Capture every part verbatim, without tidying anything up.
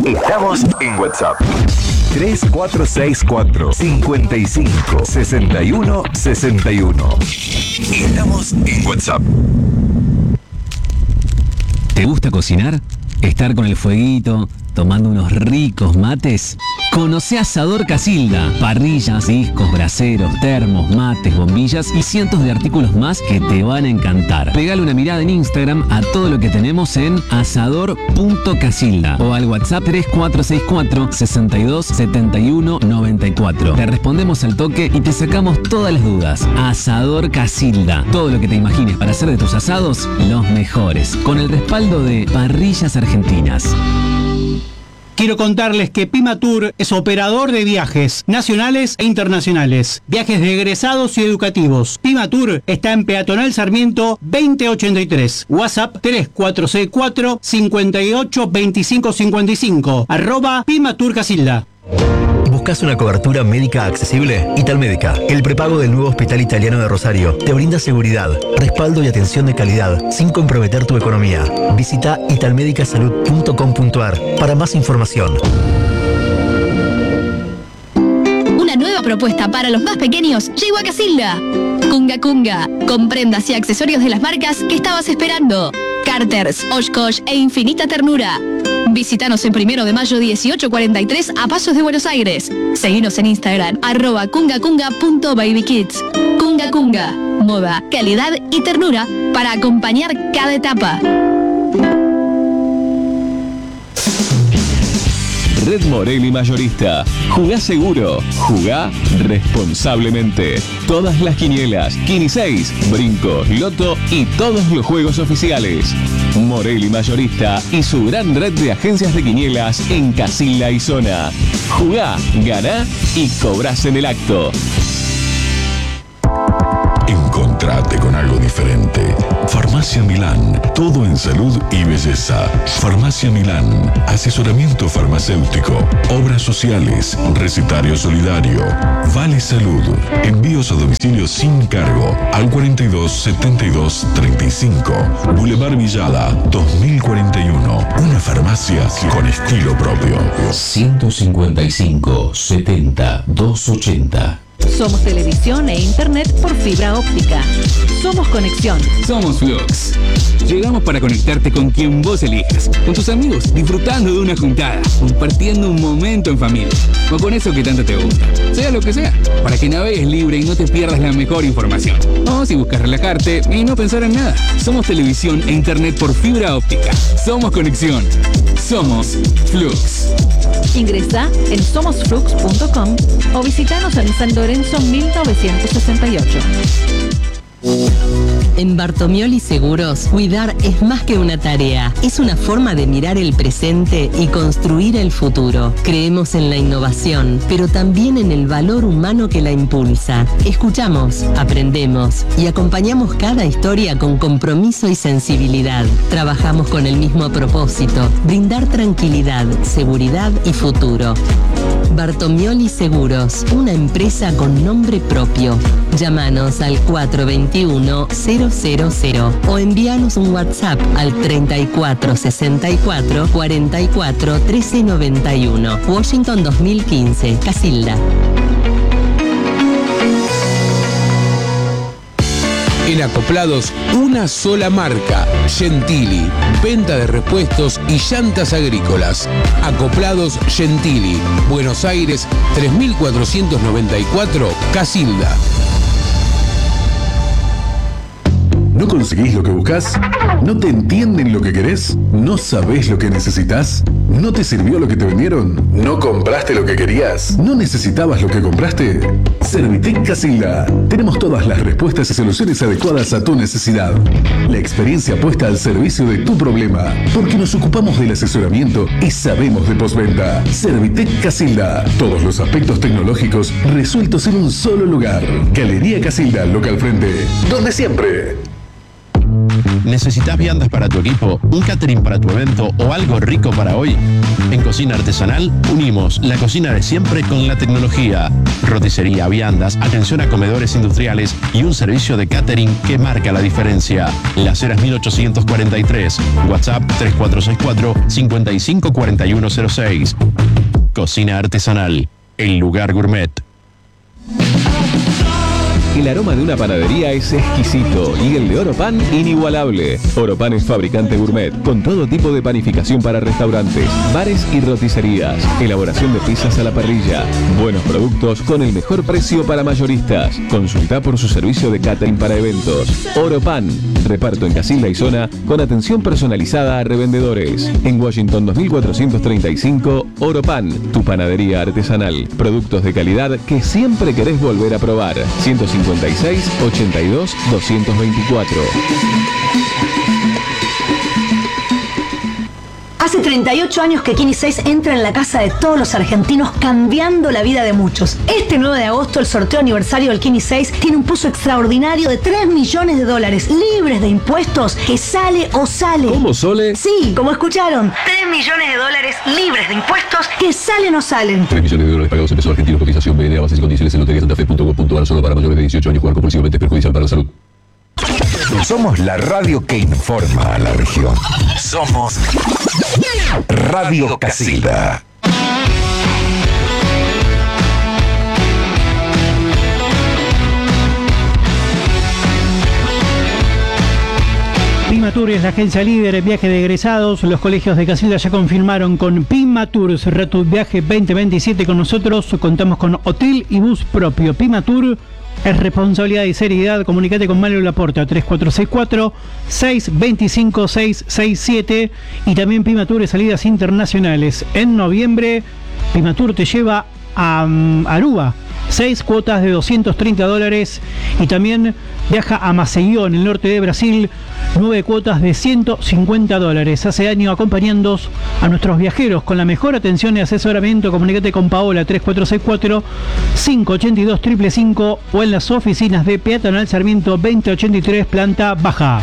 Estamos en WhatsApp. tres cuatro seis cuatro, cinco cinco, seis uno, seis uno. Estamos en WhatsApp. ¿Te gusta cocinar? ¿Estar con el fueguito, tomando unos ricos mates? Conoce Asador Casilda. Parrillas, discos, braseros, termos, mates, bombillas y cientos de artículos más que te van a encantar. Pegale una mirada en Instagram a todo lo que tenemos en asador punto casilda o al WhatsApp tres cuatro seis cuatro, seis dos, siete uno, nueve cuatro. Te respondemos al toque y te sacamos todas las dudas. Asador Casilda. Todo lo que te imagines para hacer de tus asados los mejores. Con el respaldo de Parrillas Argentinas. Quiero contarles que Pimatur es operador de viajes nacionales e internacionales, viajes de egresados y educativos. Pimatur está en Peatonal Sarmiento veinte ochenta y tres, WhatsApp tres cuatro seis cuatro, cinco ocho, dos cinco cinco cinco, arroba Pimatur Casilda. ¿Buscas una cobertura médica accesible? Italmédica, el prepago del nuevo Hospital Italiano de Rosario, te brinda seguridad, respaldo y atención de calidad sin comprometer tu economía. Visita italmedicasalud punto com punto ar para más información. Una nueva propuesta para los más pequeños llegó a Casilda. Kunga Kunga, con prendas y accesorios de las marcas que estabas esperando. Carters, Oshkosh e Infinita Ternura. Visítanos en Primero de Mayo dieciocho cuarenta y tres a Pasos de Buenos Aires. Seguinos en Instagram, arroba kungakunga punto babykids. Kunga Kunga, moda, calidad y ternura para acompañar cada etapa. Red Morelli Mayorista. Jugá seguro, jugá responsablemente. Todas las quinielas, quiniseis, brinco, loto y todos los juegos oficiales. Morelli Mayorista y su gran red de agencias de quinielas en Casilda y zona. Jugá, ganá y cobrás en el acto. Encontrate con algo diferente. Farmacia Milán, todo en salud y belleza. Farmacia Milán, asesoramiento farmacéutico, obras sociales, recetario solidario, Vale Salud, envíos a domicilio sin cargo al cuarenta y dos, setenta y dos, treinta y cinco, Boulevard Villada, dos mil cuarenta y uno. Una farmacia con estilo propio. ciento cincuenta y cinco, setenta, doscientos ochenta. Somos televisión e internet por fibra óptica. Somos conexión. Somos Flux. Llegamos para conectarte con quien vos elijas, con tus amigos, disfrutando de una juntada, compartiendo un momento en familia, o con eso que tanto te gusta, sea lo que sea, para que navegues libre y no te pierdas la mejor información. O si buscas relajarte y no pensar en nada. Somos televisión e internet por fibra óptica. Somos conexión. Somos Flux. Ingresa en somos flux punto com o visitanos en San Lorenzo mil novecientos sesenta y ocho. En Bartomioli Seguros, cuidar es más que una tarea, es una forma de mirar el presente y construir el futuro. Creemos en la innovación, pero también en el valor humano que la impulsa. Escuchamos, aprendemos y acompañamos cada historia con compromiso y sensibilidad. Trabajamos con el mismo propósito, brindar tranquilidad, seguridad y futuro. Bartomioli Seguros, una empresa con nombre propio. Llámanos al cuatro dos uno, cero cero cero o envíanos un WhatsApp al treinta y cuatro sesenta y cuatro, cuarenta y cuatro, trece noventa y uno. Washington dos mil quince, Casilda. En Acoplados, una sola marca, Gentili, venta de repuestos y llantas agrícolas. Acoplados Gentili, Buenos Aires, tres mil cuatrocientos noventa y cuatro, Casilda. ¿No conseguís lo que buscas? ¿No te entienden lo que querés? ¿No sabés lo que necesitas? ¿No te sirvió lo que te vendieron? ¿No compraste lo que querías? ¿No necesitabas lo que compraste? Servitec Casilda. Tenemos todas las respuestas y soluciones adecuadas a tu necesidad. La experiencia puesta al servicio de tu problema. Porque nos ocupamos del asesoramiento y sabemos de postventa. Servitec Casilda. Todos los aspectos tecnológicos resueltos en un solo lugar. Galería Casilda, local frente. Donde siempre. ¿Necesitas viandas para tu equipo, un catering para tu evento o algo rico para hoy? En Cocina Artesanal unimos la cocina de siempre con la tecnología. Roticería, viandas, atención a comedores industriales y un servicio de catering que marca la diferencia. Las Heras mil ochocientos cuarenta y tres, WhatsApp tres cuatro seis cuatro, cinco cinco cuatro uno cero seis. Cocina Artesanal, el lugar gourmet. El aroma de una panadería es exquisito y el de Oropan inigualable. Oropan es fabricante gourmet con todo tipo de panificación para restaurantes, bares y roticerías. Elaboración de pizzas a la parrilla. Buenos productos con el mejor precio para mayoristas. Consulta por su servicio de catering para eventos. Oropan. Reparto en Casilda y zona con atención personalizada a revendedores. En Washington dos mil cuatrocientos treinta y cinco, Oropan, tu panadería artesanal. Productos de calidad que siempre querés volver a probar. ciento cincuenta y seis, ochenta y dos, doscientos veinticuatro. Hace treinta y ocho años que Kini seis entra en la casa de todos los argentinos, cambiando la vida de muchos. Este nueve de agosto, el sorteo aniversario del Kini seis tiene un pozo extraordinario de tres millones de dólares, libres de impuestos, que sale o sale. ¿Cómo, Sole? Sí, como escucharon. tres millones de dólares libres de impuestos, que salen o salen. tres millones de dólares pagados en pesos argentinos, cotización B N A, bases y condiciones en lotería santa fe punto com punto a r, solo para mayores de dieciocho años. Jugar compulsivamente es perjudicial para la salud. Somos la radio que informa a la región. Somos Radio Casilda. Pimatur es la agencia líder en viaje de egresados. Los colegios de Casilda ya confirmaron con Pimatur. Cerrá tu viaje veinte veintisiete con nosotros. Contamos con hotel y bus propio. Pimatur es responsabilidad y seriedad. Comunicate con Mario Laporta, tres cuatro seis cuatro, seis dos cinco, seis seis siete. Y también Pimatur es salidas internacionales. En noviembre, Pimatur te lleva a um, Aruba. Seis cuotas de doscientos treinta dólares. Y también viaja a Maceió, en el norte de Brasil. Nueve cuotas de ciento cincuenta dólares. Hace año acompañando a nuestros viajeros con la mejor atención y asesoramiento. Comunícate con Paola, tres cuatro seis cuatro, cinco ocho dos, cinco cinco cinco o en las oficinas de Peatonal Sarmiento veinte ochenta y tres, planta baja.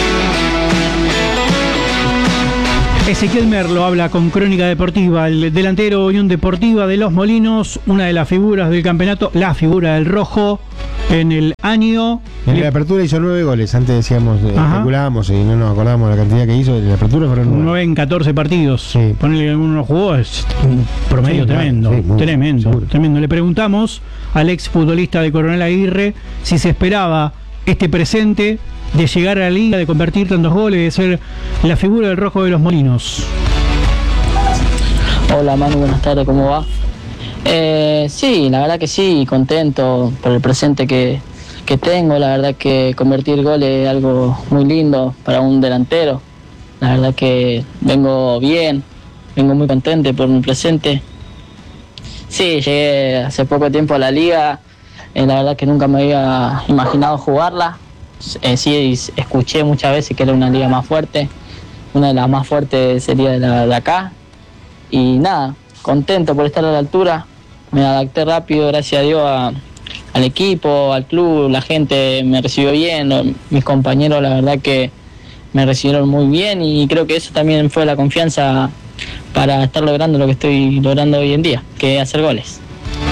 Ezequiel Merlo habla con Crónica Deportiva. El delantero Unión Deportiva de Los Molinos, una de las figuras del campeonato, la figura del rojo en el año. En la apertura hizo nueve goles. Antes decíamos, eh, calculábamos y no nos acordábamos la cantidad que hizo. En la apertura fueron nueve. nueve en catorce partidos. Sí. Ponerle que alguno jugó, es un promedio sí, tremendo. Sí, tremendo, seguro. tremendo. Le preguntamos al ex futbolista de Coronel Aguirre si se esperaba este presente de llegar a la liga, de convertir tantos goles, de ser la figura del rojo de Los Molinos. Hola Manu, buenas tardes, ¿cómo va? Eh, sí, la verdad que sí, contento por el presente que, que tengo. La verdad que convertir goles es algo muy lindo para un delantero. La verdad que vengo bien, vengo muy contento por mi presente. Sí, llegué hace poco tiempo a la liga, eh, la verdad que nunca me había imaginado jugarla. Eh, sí, escuché muchas veces que era una liga más fuerte, una de las más fuertes sería de, la, de acá. Y nada, contento por estar a la altura. Me adapté rápido, gracias a Dios, a, al equipo, al club. La gente me recibió bien, mis compañeros la verdad que me recibieron muy bien y creo que eso también fue la confianza para estar logrando lo que estoy logrando hoy en día, que es hacer goles.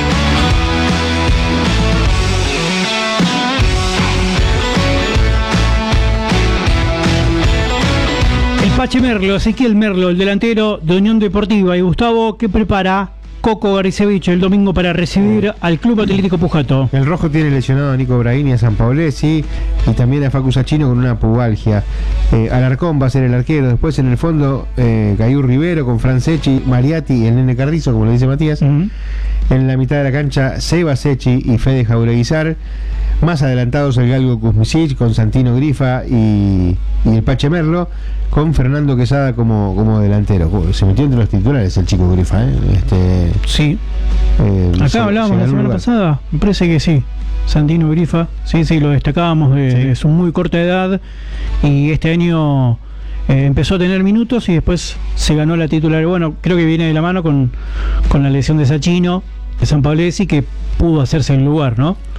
Pache Merlo, Ezequiel Merlo, el delantero de Unión Deportiva. Y Gustavo, ¿qué prepara Coco Garicevich el domingo para recibir al Club Atlético Pujato? El rojo tiene lesionado a Nico Braini, a Sampaolesi y también a Facu Sachino con una pubalgia. Eh, Alarcón va a ser el arquero. Después en el fondo, eh, Gayú Rivero con Francechi, Mariatti y el Nene Carrizo, como le dice Matías. Uh-huh. En la mitad de la cancha, Seba Sechi y Fede Jaureguizar. Más adelantados el Galgo Kuzmisic con Santino Grifa y, y el Pache Merlo, con Fernando Quesada como, como delantero. Se metió entre los titulares el chico Grifa, ¿eh? Este, sí. Eh, Acá se, hablábamos la semana lugar. pasada, me parece que sí. Santino Grifa, sí, sí, lo destacábamos de, sí. de su muy corta edad y este año eh, empezó a tener minutos y después se ganó la titular. Bueno, creo que viene de la mano con, con la lesión de Sachino, de Sampaolesi, que pudo hacerse el lugar, ¿no?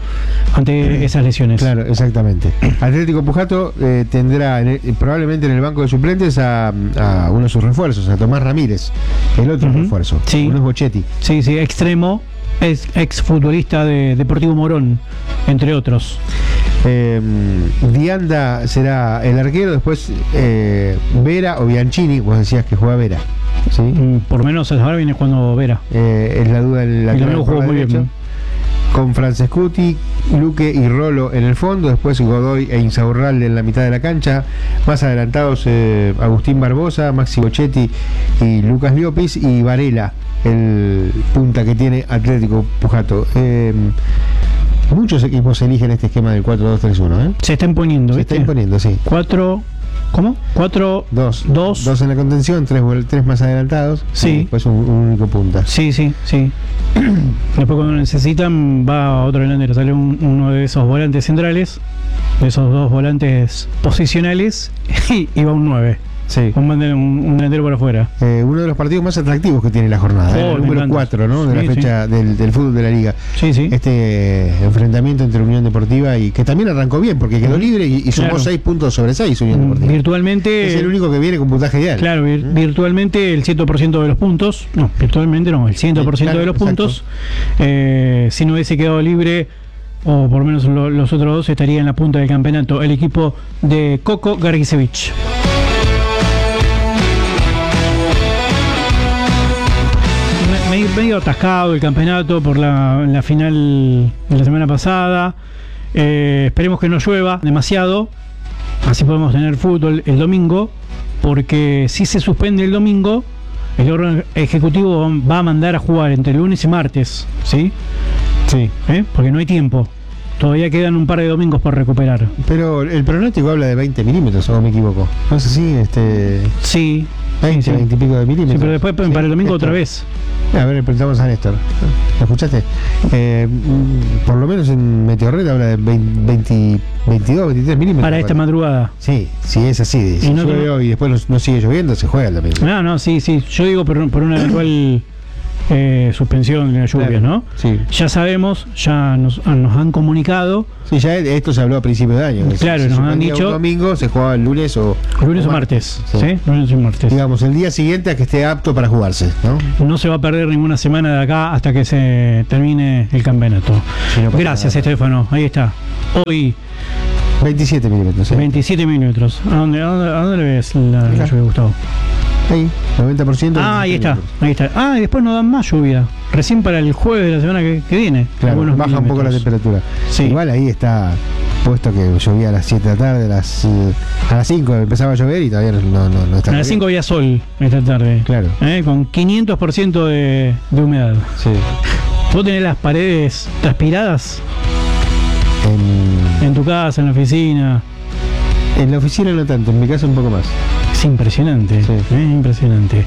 ante esas lesiones. Claro, exactamente. Atlético Pujato eh, tendrá en el, probablemente en el banco de suplentes a, a uno de sus refuerzos, a Tomás Ramírez, el otro uh-huh. refuerzo. Sí. Uno es Bochetti. Sí, sí, extremo, es ex futbolista de Deportivo Morón, entre otros. Eh, Dianda será el arquero, después eh, Vera o Bianchini, vos decías que juega Vera. ¿Sí? Mm, por lo menos ahora viene cuando Vera. Eh, es la duda del lateral. El juego muy bien. Con Francescuti, Luque y Rolo en el fondo, después Godoy e Insaurralde en la mitad de la cancha, más adelantados eh, Agustín Barbosa, Maxi Bochetti y Lucas Liopis, y Varela, el punta que tiene Atlético Pujato. Eh, muchos equipos eligen este esquema del cuatro dos tres uno, ¿eh? Se está imponiendo, Se ¿viste? está imponiendo, sí. cuatro ¿Cómo? cuatro dos dos dos en la contención, tres, tres más adelantados. Sí. Y después un, un único punta. Sí, sí, sí. Después cuando necesitan va otro delantero, sale un, uno de esos volantes centrales, de esos dos volantes posicionales, y, y va un nueve. Sí. Un, un, un delantero por afuera. Eh, uno de los partidos más atractivos que tiene la jornada, Oh, ¿eh? el número cuatro, ¿no? De sí, la fecha sí. del, del fútbol de la liga. Sí, sí. Este eh, enfrentamiento entre Unión Deportiva y que también arrancó bien porque quedó libre y, y sumó Claro. seis puntos sobre seis Unión Deportiva. Virtualmente. Es el único que viene con puntaje ideal. Claro, vir, ¿Mm? virtualmente el cien por ciento de los puntos. No, virtualmente no, el cien por ciento Claro, de los exacto. puntos. Eh, si no hubiese quedado libre, o por lo menos lo, los otros dos, estaría en la punta del campeonato el equipo de Coco Gargisevich. Me- Medio atascado el campeonato por la, la final de la semana pasada. Eh, esperemos que no llueva demasiado, así podemos tener fútbol el domingo, porque si se suspende el domingo, el órgano ejecutivo va a mandar a jugar entre lunes y martes, ¿sí? Sí. ¿Eh? Porque no hay tiempo. Todavía quedan un par de domingos por recuperar. Pero el pronóstico habla de veinte milímetros, o me equivoco. No sé si este. Sí. veinte, sí, sí. veinte y pico de milímetros. Sí, pero después Sí, para el domingo esto. otra vez. A ver, le preguntamos a Néstor. ¿Lo escuchaste? Eh, mm, por lo menos en Meteorred habla de veinte, veintidós, veintitrés milímetros. Para esta madrugada. Sí, si es así. Si Y no- llueve hoy y después no, no sigue lloviendo, se juega el domingo. No, no, sí, sí. Yo digo por, por una eventual eh, suspensión de las lluvias, Claro, ¿no? sí. Ya sabemos, ya nos, nos han comunicado. Sí, ya esto se habló a principios de año. Claro, Se nos han suspendía dicho- un domingo, se jugaba el lunes o. Lunes o martes, ¿sí? Lunes y martes. Digamos, el día siguiente a que esté apto para jugarse, ¿no? No se va a perder ninguna semana de acá hasta que se termine el campeonato. Sí, no pasa Gracias, nada. Estefano. Ahí está. Hoy veintisiete milímetros, ¿sí? veintisiete milímetros. ¿A dónde, a dónde, a dónde le ves la, la Acá. lluvia, Gustavo? Ahí, noventa por ciento. Ah, ahí está, milímetros. ahí está. Ah, y después no dan más lluvia. Recién para el jueves de la semana que, que viene. Claro, algunos baja un poco la milímetros. temperatura. Sí. Igual ahí está puesto que llovía a las siete de la tarde, a las, eh, a las cinco empezaba a llover y todavía no, no, no está. A las cinco había sol esta tarde. Claro. ¿Eh? Con quinientos por ciento de, de humedad. Sí. ¿Vos tenés las paredes transpiradas En, en tu casa, en la oficina? en la oficina no tanto, en mi casa un poco más. Es impresionante, Sí. ¿eh? Impresionante.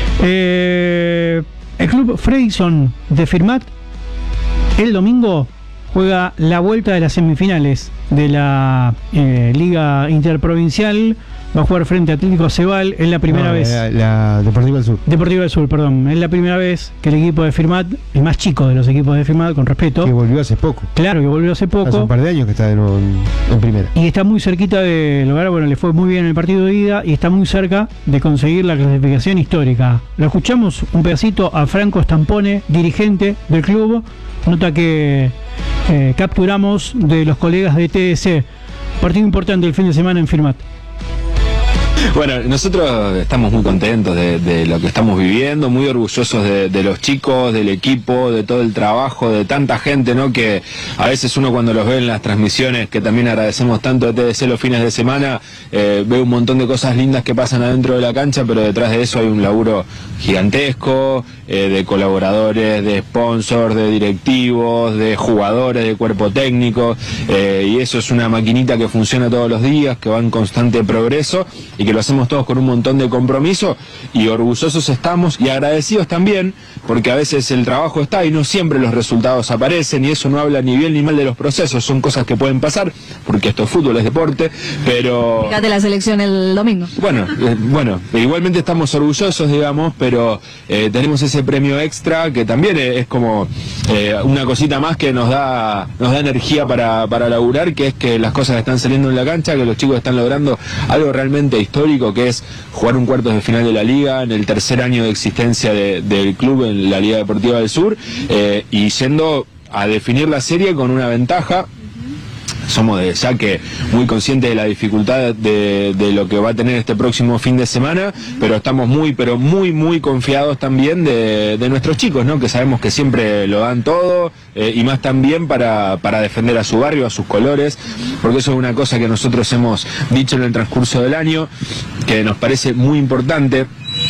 Eh, el club Freyson de Firmat el domingo juega la vuelta de las semifinales de la eh, Liga Interprovincial. Va a jugar frente a Atlético Cebal. Es la primera No, vez. La, la Deportiva del Sur. Deportivo del Sur, perdón. Es la primera vez que el equipo de Firmat, el más chico de los equipos de Firmat, con respeto. Que volvió hace poco. Claro, que volvió hace Hace poco. un par de años que está de nuevo en, en primera. Y está muy cerquita de lograr, bueno, le fue muy bien en el partido de ida y está muy cerca de conseguir la clasificación histórica. Lo escuchamos un pedacito a Franco Stampone, dirigente del club, nota que eh, capturamos de los colegas de T D C. Partido importante el fin de semana en Firmat. Bueno, nosotros estamos muy contentos de, de lo que estamos viviendo, muy orgullosos de, de los chicos, del equipo, de todo el trabajo, de tanta gente, ¿no? Que a veces uno cuando los ve en las transmisiones, que también agradecemos tanto de T D C los fines de semana, eh, ve un montón de cosas lindas que pasan adentro de la cancha, pero detrás de eso hay un laburo gigantesco, eh, de colaboradores, de sponsors, de directivos, de jugadores, de cuerpo técnico, eh, y eso es una maquinita que funciona todos los días, que va en constante progreso y que porque lo hacemos todos con un montón de compromiso y orgullosos estamos y agradecidos también, porque a veces el trabajo está y no siempre los resultados aparecen, y eso no habla ni bien ni mal de los procesos, son cosas que pueden pasar, porque esto es fútbol, es deporte, pero... Fíjate la selección el domingo. Bueno, eh, bueno, igualmente estamos orgullosos, digamos, pero eh, tenemos ese premio extra que también es, es como eh, una cosita más que nos da nos da energía para, para laburar, que es que las cosas están saliendo en la cancha, que los chicos están logrando algo realmente histórico, que es jugar un cuartos de final de la Liga en el tercer año de existencia de, del club en la Liga Deportiva del Sur, eh, y yendo a definir la serie con una ventaja. Somos de ya que muy conscientes de la dificultad de, de lo que va a tener este próximo fin de semana, pero estamos muy, pero muy, muy confiados también de, de nuestros chicos, ¿no? Que sabemos que siempre lo dan todo, eh, y más también para, para defender a su barrio, a sus colores, porque eso es una cosa que nosotros hemos dicho en el transcurso del año, que nos parece muy importante.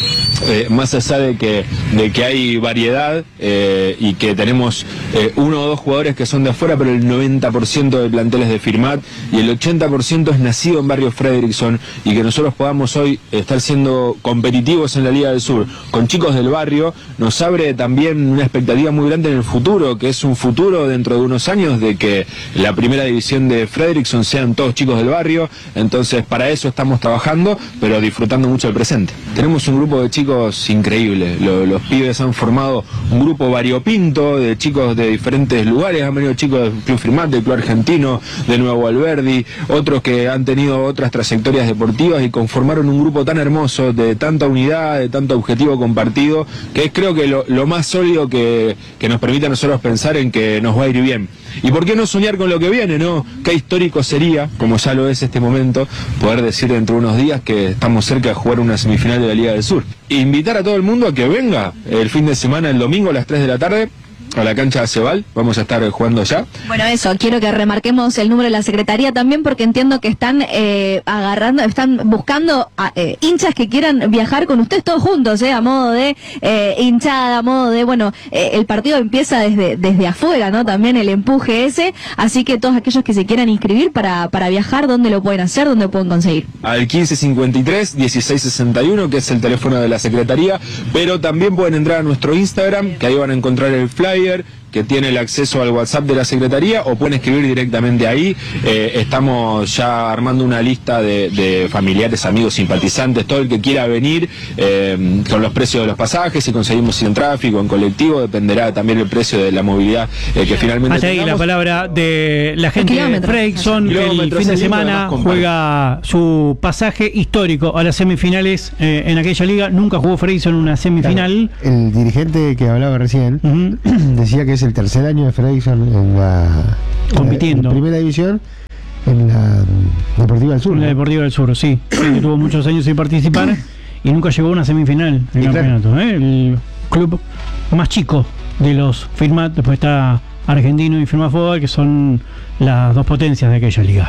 Eh, más allá de que, de que hay variedad eh, y que tenemos eh, uno o dos jugadores que son de afuera, pero el noventa por ciento del plantel es de Firmat y el ochenta por ciento es nacido en Barrio Fredrickson, y que nosotros podamos hoy estar siendo competitivos en la Liga del Sur con chicos del barrio nos abre también una expectativa muy grande en el futuro, que es un futuro dentro de unos años de que la primera división de Fredrickson sean todos chicos del barrio. Entonces para eso estamos trabajando, pero disfrutando mucho el presente. Tenemos un grupo de chicos increíble, los, los pibes han formado un grupo variopinto de chicos de diferentes lugares, han venido chicos del Club Firmat, del Club Argentino, de Nuevo Alberdi, otros que han tenido otras trayectorias deportivas y conformaron un grupo tan hermoso, de tanta unidad, de tanto objetivo compartido, que es creo que lo, lo más sólido que, que nos permite a nosotros pensar en que nos va a ir bien. ¿Y por qué no soñar con lo que viene, no? Qué histórico sería, como ya lo es este momento, poder decir dentro de unos días que estamos cerca de jugar una semifinal de la Liga del Sur. Invitar a todo el mundo a que venga el fin de semana, el domingo a las tres de la tarde, a la cancha de Cebal, vamos a estar jugando allá. Bueno, eso, quiero que remarquemos el número de la Secretaría también, porque entiendo que están eh, agarrando, están buscando a, eh, hinchas que quieran viajar con ustedes todos juntos, eh, a modo de eh, hinchada, a modo de, bueno, eh, el partido empieza desde desde afuera, ¿no? También el empuje ese, así que todos aquellos que se quieran inscribir para, para viajar, ¿dónde lo pueden hacer? ¿Dónde lo pueden conseguir? Al quince cincuenta y tres, dieciséis sesenta y uno, que es el teléfono de la Secretaría, pero también pueden entrar a nuestro Instagram, que ahí van a encontrar el flyer, que tiene el acceso al WhatsApp de la Secretaría, o pueden escribir directamente ahí. Eh, estamos ya armando una lista de, de familiares, amigos, simpatizantes, todo el que quiera venir, eh, con los precios de los pasajes, si conseguimos sin tráfico, en colectivo, dependerá también el precio de la movilidad eh, que finalmente hasta ahí tengamos. la palabra de la gente de Fredrickson, que el fin de semana juega su pasaje histórico a las semifinales eh, en aquella liga. Nunca jugó Fredrickson una semifinal. Claro, el dirigente que hablaba recién uh-huh. decía que es el tercer año de Fredrickson en la compitiendo en primera división en la Deportiva del Sur. En la ¿no? Deportiva del Sur, sí. Que tuvo muchos años sin participar y nunca llegó a una semifinal del campeonato. Claro. ¿eh? El club más chico de los Firmat, después está Argentino y Firmat Fútbol, que son las dos potencias de aquella liga.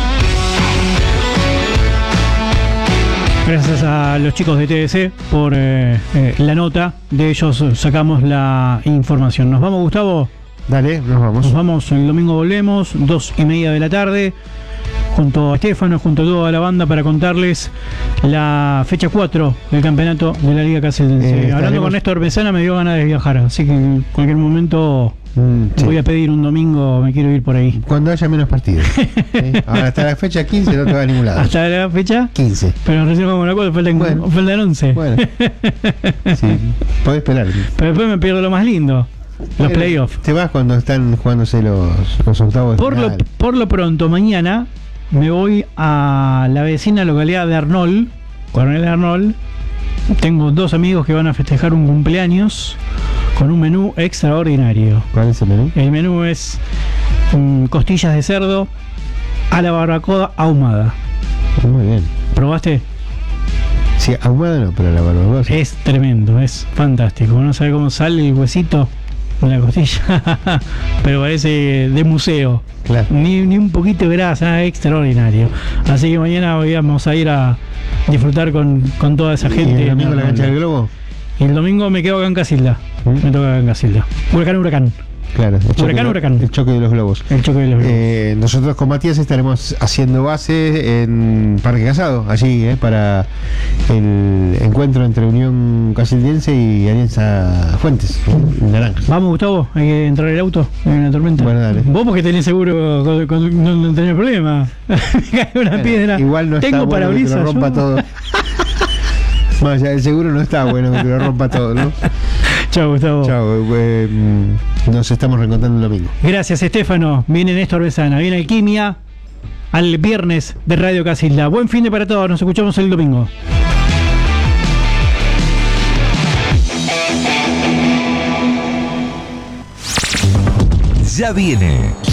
Gracias a los chicos de T D C por eh, eh, la nota. De ellos sacamos la información. ¿Nos vamos, Gustavo? Dale, nos vamos. Nos vamos, el domingo volvemos, dos y media de la tarde, junto a Estefano, junto a toda la banda, para contarles la fecha cuatro del campeonato de la Liga Caseldense. Eh, Hablando estaremos... con Néstor Besana me dio ganas de viajar, así que en cualquier momento mm, sí. voy a pedir un domingo, me quiero ir por ahí. Cuando haya menos partidos. ¿Sí? Ahora hasta la fecha quince no te va a ningún lado. ¿Hasta la fecha? quince. Pero recién vamos a la cuatro, faltan, bueno. faltan once. Bueno. Sí, podés esperar. Pero después me pierdo lo más lindo. Los Pero playoffs. Te vas cuando están jugándose los, los octavos de por final. Lo, por lo pronto, mañana me voy a la vecina localidad de Arnold, Coronel Arnold. Tengo dos amigos que van a festejar un cumpleaños con un menú extraordinario. ¿Cuál es el menú? El menú es um, costillas de cerdo a la barbacoa ahumada. Muy bien. ¿Probaste? Sí, ahumada no, pero la barbacoa sí. Es tremendo, es fantástico. No sabe cómo sale el huesito con la costilla, pero parece de museo. Claro. Ni, ni un poquito de grasa, extraordinario. Así que mañana vamos a ir a disfrutar con, con toda esa gente. ¿Y el domingo la cancha del Globo? Y el domingo me quedo acá en Casilda. ¿Mm? Me toca acá en Casilda. Huracán, huracán. Claro, el choque, Huracán, de, huracán. el choque de los globos. El choque de los globos. Eh, nosotros con Matías estaremos haciendo base en Parque Casado, allí, eh, para el encuentro entre Unión Casildense y Alianza Fuentes, en Naranja. Vamos, Gustavo, hay que entrar el auto en la tormenta. Bueno, dale. Vos porque tenés seguro, con- con- no, no tenés problema. Me cae una Bueno, piedra. igual no Tengo está bueno que te parabrisas. lo rompa yo. todo. Más allá del seguro no está bueno que te lo rompa todo, ¿no? Chao, Gustavo. Chao, eh, nos estamos reencontrando el domingo. Gracias, Estefano. Viene Néstor Besana, viene Alquimia al viernes de Radio Casilda. Buen fin de para todos, nos escuchamos el domingo. Ya viene